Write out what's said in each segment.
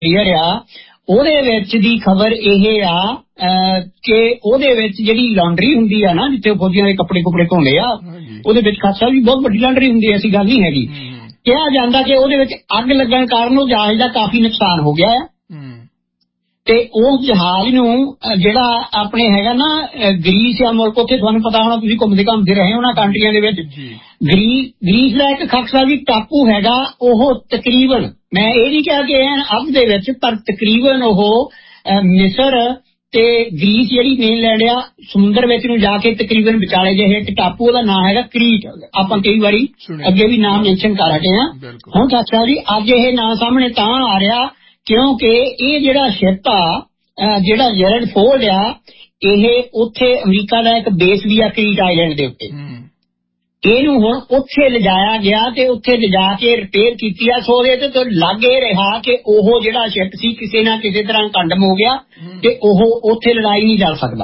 Clear ਆ। ਉਹਦੇ ਵਿੱਚ ਦੀ ਖਬਰ ਇਹ ਆ ਕਿ ਉਹਦੇ ਵਿੱਚ ਜਿਹੜੀ ਲਾਂਡਰੀ ਹੁੰਦੀ ਆ ਨਾ, ਜਿੱਥੇ ਫੌਜੀਆਂ ਦੇ ਕੱਪੜੇ ਕੁਪੜੇ ਧੋਂਦੇ ਆ, ਉਹਦੇ ਵਿੱਚ ਖਾਸਾ ਵੀ ਬਹੁਤ ਵੱਡੀ ਲਾਂਡਰੀ ਹੁੰਦੀ, ਐਸੀ ਗੱਲ ਨਹੀਂ ਹੈਗੀ। ਕਿਹਾ ਜਾਂਦਾ ਕਿ ਉਹਦੇ ਵਿੱਚ ਅੱਗ ਲੱਗਣ ਕਾਰਨ ਉਹ ਜਹਾਜ਼ ਦਾ ਕਾਫੀ ਨੁਕਸਾਨ ਹੋ ਗਿਆ ਹੈ ਤੇ ਉਸ ਜਹਾਜ਼ ਨੂੰ ਜਿਹੜਾ ਆਪਣੇ ਹੈਗਾ ਨਾ ਗ੍ਰੀਸ ਜਾਂ ਮੁਲਕ, ਉੱਥੇ ਤੁਹਾਨੂੰ ਪਤਾ ਹੋਣਾ, ਤੁਸੀਂ ਘੁੰਮਦੇ ਘੁੰਮਦੇ ਰਹੇ ਉਹਨਾਂ ਕੰਟਰੀਆਂ ਦੇ ਵਿੱਚ, ਗ੍ਰੀਸ ਦਾ ਇੱਕ ਖਾਸਾ ਵੀ ਟਾਪੂ ਹੈਗਾ। ਉਹ ਤਕਰੀਬਨ, ਮੈਂ ਇਹ ਨਹੀਂ ਕਿਹਾ ਕਿ ਅੱਧ ਦੇ ਵਿੱਚ, ਪਰ ਤਕਰੀਬਨ ਉਹ ਮਿਸਰ ਤੇ ਗ੍ਰੀਸ ਜਿਹੜੀ ਮੇਨਲੈਂਡ ਆ ਸਮੁੰਦਰ ਵਿੱਚ ਨੂੰ ਜਾ ਕੇ ਤਕਰੀਬਨ ਵਿਚਾਲੇ ਜਿਹੇ ਇੱਕ ਟਾਪੂ, ਉਹਦਾ ਨਾਂ ਹੈਗਾ ਕ੍ਰੀਟ। ਆਪਾਂ ਕਈ ਵਾਰੀ ਅੱਗੇ ਵੀ ਨਾਮ ਮੈਂਸ਼ਨ ਕਰ ਹਟੇ ਆ। ਹੁਣ ਚਾਚਾ ਜੀ ਅੱਜ ਇਹ ਨਾਂ ਸਾਹਮਣੇ ਤਾਂ ਆ ਰਿਹਾ ਕਿਉਂਕਿ ਇਹ ਜਿਹੜਾ ਸ਼ਿਪ ਆ, ਜਿਹੜਾ ਜੈਰਡ ਫੋਰਡ ਆ, ਇਹ ਉੱਥੇ ਅਮਰੀਕਾ ਦਾ ਇੱਕ ਬੇਸ ਵੀ ਆ ਕ੍ਰੀਟ ਆਈਲੈਂਡ ਦੇ ਉੱਤੇ। ਇਹਨੂੰ ਹੁਣ ਉੱਥੇ ਲਿਜਾਇਆ ਗਿਆ ਤੇ ਉੱਥੇ ਲਿਜਾ ਕੇ ਰਿਪੇਅਰ ਕੀਤੀ ਆ। ਸੋ ਇਹਦੇ ਤੋਂ ਲੱਗ ਇਹ ਰਿਹਾ ਕਿ ਉਹ ਜਿਹੜਾ ਸ਼ਿਪ ਸੀ ਕਿਸੇ ਨਾ ਕਿਸੇ ਤਰ੍ਹਾਂ ਕੰਡਮ ਹੋ ਗਿਆ ਤੇ ਉਹ ਉੱਥੇ ਲੜਾਈ ਨਹੀਂ ਚੱਲ ਸਕਦਾ।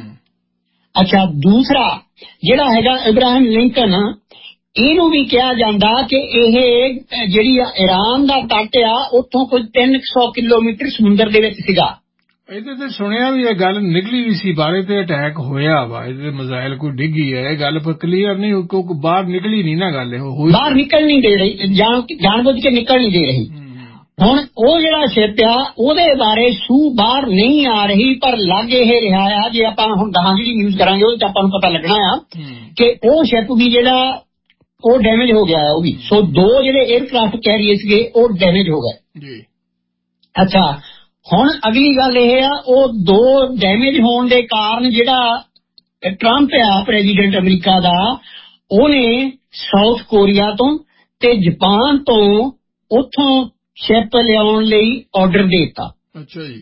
ਅੱਛਾ, ਦੂਸਰਾ ਜਿਹੜਾ ਹੈਗਾ ਇਬਰਾਹਿਮ ਲਿੰਕਨ, ਇਹਨੂੰ ਵੀ ਕਿਹਾ ਜਾਂਦਾ ਕਿ ਇਹ ਜਿਹੜੀ ਈਰਾਨ ਦਾ ਤੱਟ ਆ ਉੱਥੋਂ ਕੁਝ 300 ਕਿਲੋਮੀਟਰ ਸਮੁੰਦਰ ਦੇ ਵਿੱਚ ਸੀਗਾ। ਇਹਦੇ ਤੇ ਸੁਣਿਆ ਵੀ ਇਹ ਗੱਲ ਨਿਕਲੀ ਵੀ ਸੀ, ਬਾਰੇ ਤੇ ਅਟੈਕ ਹੋਇਆ ਵਾ, ਇਹਦੇ ਮਿਜ਼ਾਈਲ ਕੋਈ ਡਿੱਗੀ ਹੈ, ਇਹ ਗੱਲ ਪਰ ਕਲੀਅਰ ਨਹੀਂ, ਕਿਉਂਕਿ ਬਾਹਰ ਨਿਕਲੀ ਨਹੀਂ ਨਾ ਗੱਲ, ਬਾਹਰ ਨਿਕਲ ਨਹੀਂ ਦੇ ਰਹੀ, ਜਾਣਬੁੱਝ ਕੇ ਨਿਕਲ ਨਹੀਂ ਦੇ ਰਹੀ। ਹੁਣ ਉਹ ਜਿਹੜਾ ਸ਼ਿਪ ਆ ਉਹਦੇ ਬਾਰੇ ਸੂਹ ਬਾਹਰ ਨਹੀਂ ਆ ਰਹੀ, ਪਰ ਲੱਗ ਇਹ ਰਿਹਾ ਆ, ਜੇ ਆਪਾਂ ਹੁਣ ਗਾਹਾਂ ਜਿਹੜੀ ਨਿਊਜ਼ ਕਰਾਂਗੇ ਉਹਦੇ ਚ ਆਪਾਂ ਨੂੰ ਪਤਾ ਲੱਗਣਾ ਆ ਕਿ ਉਹ ਸ਼ਿਪ ਵੀ ਜਿਹੜਾ ਉਹ ਡੈਮੇਜ ਹੋ ਗਿਆ ਉਹ ਵੀ। ਸੋ ਦੋ ਜਿਹੜੇ 에ਅਰਕ੍ਰਾਫਟ ਕੈਰੀਅਰ ਸੀਗੇ ਉਹ ਡੈਮੇਜ ਹੋ ਗਏ। ਅੱਛਾ, ਹੁਣ ਅਗਲੀ ਗੱਲ ਇਹ ਆ, ਉਹ ਦੋ ਡੈਮੇਜ ਹੋਣ ਦੇ ਕਾਰਨ ਜਿਹੜਾ ਟਰੰਪ ਆ ਪ੍ਰੈਜ਼ੀਡੈਂਟ ਅਮਰੀਕਾ ਦਾ, ਉਹਨੇ ਸਾਊਥ ਕੋਰੀਆ ਤੋਂ ਤੇ ਜਾਪਾਨ ਤੋਂ ਉੱਥੋਂ ਸ਼ਿਪ ਲਿਆਉਣ ਲਈ ਆਰਡਰ ਦੇ ਦਿੱਤਾ। ਅੱਛਾ ਜੀ,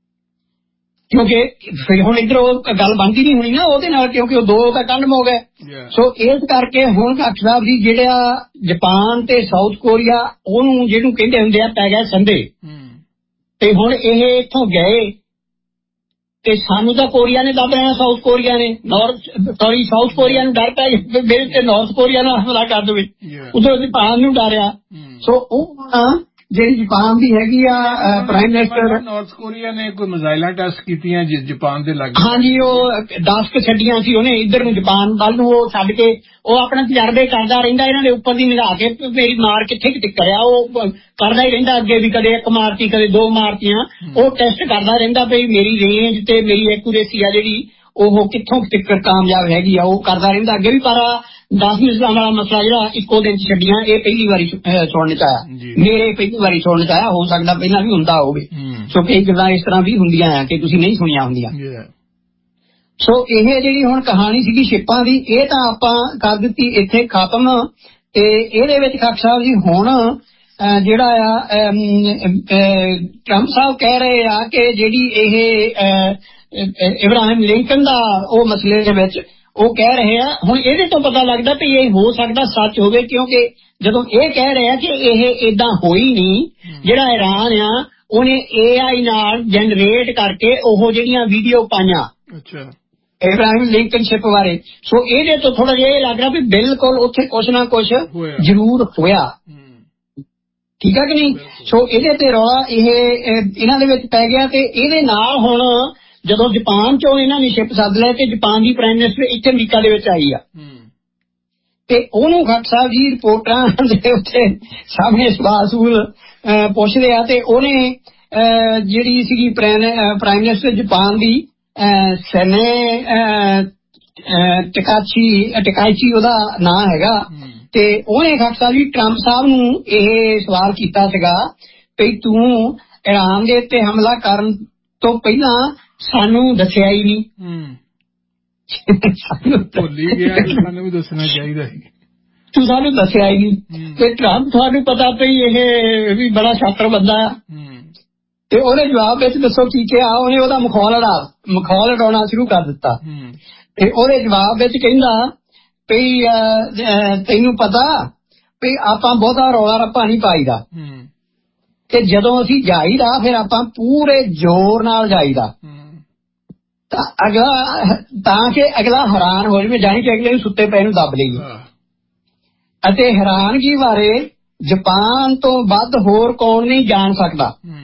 ਕਿਉਂਕਿ ਹੁਣ ਇੱਧਰ ਉਹ ਗੱਲ ਬਣਦੀ ਨਹੀਂ ਹੋਣੀ ਨਾ ਉਹਦੇ ਨਾਲ, ਕਿਉਂਕਿ ਉਹ ਦੋ ਤਾਂ ਕੰਡਮ ਹੋ ਗਏ। ਸੋ ਇਸ ਕਰਕੇ ਹੁਣ ਡਾਕਟਰ ਸਾਹਿਬ ਜੀ ਜਿਹੜਾ ਜਾਪਾਨ ਤੇ ਸਾਊਥ ਕੋਰੀਆ, ਉਹਨੂੰ ਜਿਹਨੂੰ ਕਹਿੰਦੇ ਹੁੰਦੇ ਆ ਪੈ ਗਿਆ ਸੰਦੇ, ਤੇ ਹੁਣ ਇਹ ਇੱਥੋਂ ਗਏ ਤੇ ਸਾਨੂੰ ਤਾਂ ਕੋਰੀਆ ਨੇ ਦੱਬ ਲੈਣਾ, ਸਾਊਥ ਕੋਰੀਆ ਨੇ ਸਾਊਥ ਕੋਰੀਆ ਨੂੰ ਡਰ ਪੈ ਗਿਆ ਤੇ ਨਾਰਥ ਕੋਰੀਆ ਨਾਲ ਹਮਲਾ ਕਰ ਦੇਵੇ, ਉਧਰ ਜਾਪਾਨ ਨੂੰ ਡਰਿਆ। ਸੋ ਉਹ ਜਿਹੜੀ ਜਾਪਾਨ ਦੀ ਹੈਗੀ ਆ ਪ੍ਰਾਈਮ ਮਿਨਿਸਟਰ, ਨਾਰਥ ਕੋਰੀਆ ਨੇ ਕੋਈ ਮਿਜ਼ਾਈਲਾਂ ਟੈਸਟ ਕੀਤੀਆਂ ਜਾਪਾਨ ਦੇ ਲਾਗੇ। ਹਾਂਜੀ, ਉਹ 10 ਕੁ ਛੱਡੀਆਂ ਸੀ ਉਹਨੇ ਇੱਧਰ ਨੂੰ ਜਾਪਾਨ ਵੱਲ ਨੂੰ, ਉਹ ਛੱਡ ਕੇ ਉਹ ਆਪਣਾ ਤਜਰਬੇ ਕਰਦਾ ਰਹਿੰਦਾ, ਇਹਨਾਂ ਦੇ ਉੱਪਰ ਦੀ ਨਿਗਾਹ ਕੇ ਮੇਰੀ ਮਾਰ ਕਿੱਥੇ ਟਿੱਕਰ ਆ, ਉਹ ਕਰਦਾ ਹੀ ਰਹਿੰਦਾ। ਅੱਗੇ ਵੀ ਕਦੇ ਇੱਕ ਮਾਰਤੀ ਕਦੇ ਦੋ ਮਾਰਤੀਆਂ, ਉਹ ਟੈਸਟ ਕਰਦਾ ਰਹਿੰਦਾ ਵੀ ਮੇਰੀ ਰੇਂਜ ਤੇ ਮੇਰੀ ਐਕੂਰੇਸੀ ਆ ਜਿਹੜੀ ਉਹ ਕਿੱਥੋਂ ਟਿੱਕਰ ਕਾਮਯਾਬ ਹੈਗੀ ਆ, ਉਹ ਕਰਦਾ ਰਹਿੰਦਾ ਅੱਗੇ ਵੀ। ਪਰ 10 ਮਿਸਲਾਂ ਵਾਲਾ ਮਸਲਾ ਜਿਹੜਾ ਇੱਕੋ ਦਿਨ ਚ ਛੱਡੀਆਂ, ਇਹ ਪਹਿਲੀ ਵਾਰੀ ਸੁਣਨ ਚ ਆਇਆ, ਮੇਰੇ ਪਹਿਲੀ ਵਾਰੀ ਸੁਣਨ ਚ ਆਇਆ, ਹੋ ਸਕਦਾ ਪਹਿਲਾਂ ਵੀ ਹੁੰਦਾ ਹੋਵੇ। ਸੋ ਕਈ ਗੱਲਾਂ ਇਸ ਤਰ੍ਹਾਂ ਵੀ ਹੁੰਦੀਆਂ ਆ ਕਿ ਤੁਸੀਂ ਨਹੀਂ ਸੁਣੀਆਂ ਹੁੰਦੀਆਂ। ਸੋ ਇਹ ਜਿਹੜੀ ਹੁਣ ਕਹਾਣੀ ਸੀਗੀ ਸ਼ਿਪਾਂ ਦੀ, ਇਹ ਤਾਂ ਆਪਾਂ ਕਰ ਦਿੱਤੀ ਇੱਥੇ ਖਤਮ। ਤੇ ਇਹਦੇ ਵਿੱਚ ਖਾਕ ਸਾਹਿਬ ਜੀ ਹੁਣ ਜਿਹੜਾ ਆ ਟਰੰਪ ਸਾਹਿਬ ਕਹਿ ਰਹੇ ਆ ਕਿ ਜਿਹੜੀ ਇਹ ਇਬਰਾਹਿਮ ਲਿੰਕਨ ਦਾ ਉਹ ਮਸਲੇ ਦੇ ਵਿੱਚ ਉਹ ਕਹਿ ਰਹੇ ਆ, ਹੁਣ ਇਹਦੇ ਤੋਂ ਪਤਾ ਲੱਗਦਾ ਵੀ ਇਹ ਹੋ ਸਕਦਾ ਸੱਚ ਹੋਵੇ, ਕਿਉਂਕਿ ਜਦੋਂ ਇਹ ਕਹਿ ਰਹੇ ਆ ਕਿ ਇਹ ਏਦਾਂ ਹੋਈ ਨਹੀਂ, ਜਿਹੜਾ ਈਰਾਨ ਆ ਉਹਨੇ AI ਨਾਲ ਜਨਰੇਟ ਕਰਕੇ ਉਹ ਜਿਹੜੀਆਂ ਵੀਡੀਓ ਪਾਈਆਂ ਇਬਰਾਹਿਮ ਲਿੰਕਨ ਸ਼ਿਪ ਬਾਰੇ, ਸੋ ਇਹਦੇ ਤੋਂ ਥੋੜਾ ਜਿਹਾ ਇਹ ਲੱਗ ਰਿਹਾ ਵੀ ਬਿਲਕੁਲ ਉੱਥੇ ਕੁਛ ਨਾ ਕੁਛ ਜ਼ਰੂਰ ਹੋਇਆ। ਠੀਕ ਹੈ ਕਿ ਨਹੀਂ? ਸੋ ਇਹਦੇ ਤੇ ਰੌਲਾ ਇਹਨਾਂ ਦੇ ਵਿੱਚ ਪੈ ਗਿਆ। ਤੇ ਇਹਦੇ ਨਾਲ ਹੁਣ ਜਦੋਂ ਜਾਪਾਨ ਚੋਂ ਇਹਨਾਂ ਨੇ ਸ਼ਿਪ ਸੱਦ ਲਿਆ ਤੇ ਜਾਪਾਨ ਦੀ ਪ੍ਰਾਈਮ ਮਿਨਿਸਟਰ ਇੱਥੇ ਅਮਰੀਕਾ ਦੇ ਵਿੱਚ ਆਈ ਆ, ਤੇ ਉਹਨੂੰ ਖੱਟ ਸਾਹਿਬ ਜੀ ਰਿਪੋਰਟਾਂ ਦੇ ਉੱਤੇ ਸਾਹਮਣੇ ਸਵਾਲ ਪੁੱਛਦੇ ਆ, ਤੇ ਉਹਨੇ ਜਿਹੜੀ ਸੀਗੀ ਪ੍ਰਾਈਮ ਮਿਨਿਸਟਰ ਜਾਪਾਨ ਦੀ ਸਨੇ ਟਕਾਈਚੀ ਉਹਦਾ ਨਾਂ ਹੈਗਾ, ਤੇ ਉਹਨੇ ਖੱਟ ਸਾਹਿਬ ਜੀ ਟਰੰਪ ਸਾਹਿਬ ਨੂੰ ਇਹ ਸਵਾਲ ਕੀਤਾ ਸੀਗਾ ਵੀ ਤੂੰ ਈਰਾਨ ਦੇ ਉੱਤੇ ਹਮਲਾ ਕਰਨ ਤੋਂ ਪਹਿਲਾਂ ਸਾਨੂੰ ਦੱਸਿਆ ਹੀ ਨਹੀਂ। ਭੁੱਲੀ ਗਿਆ, ਸਾਨੂੰ ਵੀ ਦੱਸਣਾ ਚਾਹੀਦਾ ਸੀ, ਤੂੰ ਸਾਨੂੰ ਦੱਸਿਆ ਹੀ ਨਹੀਂ। ਤੇ ਟਰੰਪ ਤੁਹਾਨੂੰ ਪਤਾ ਪਈ ਇਹ ਵੀ ਬੜਾ ਸ਼ਾਤਰ ਬੰਦਾ ਆ, ਤੇ ਉਹਨੇ ਜਵਾਬ ਵਿੱਚ ਦੱਸੋ ਕੀ ਕਿਹਾ, ਉਹਨੇ ਉਹਦਾ ਮਖੌਲ ਉਡਾਉਣਾ ਸ਼ੁਰੂ ਕਰ ਦਿੱਤਾ। ਤੇ ਉਹਦੇ ਜਵਾਬ ਵਿੱਚ ਕਹਿੰਦਾ ਵੀ ਤੈਨੂੰ ਪਤਾ ਵੀ ਆਪਾਂ ਬਹੁਤਾ ਰੌਲਾ ਰੱਪਾ ਨਹੀਂ ਪਾਈਦਾ, ਤੇ ਜਦੋਂ ਅਸੀਂ ਜਾਈਦਾ ਫਿਰ ਆਪਾਂ ਪੂਰੇ ਜ਼ੋਰ ਨਾਲ ਜਾਈਦਾ ਤਾਂ ਕਿ ਅਗਲਾ ਹੈਰਾਨ ਹੋ ਜਾਵੇ, ਜਾਣੀ ਕਿ ਅਗਲੇ ਨੂੰ ਸੁੱਤੇ ਪਏ ਨੂੰ ਦੱਬ ਲਈਏ। ਅਤੇ ਹੈਰਾਨਗੀ ਬਾਰੇ ਜਾਪਾਨ ਤੋਂ ਵੱਧ ਹੋਰ ਕੌਣ ਨਹੀਂ ਜਾਣ ਸਕਦਾ।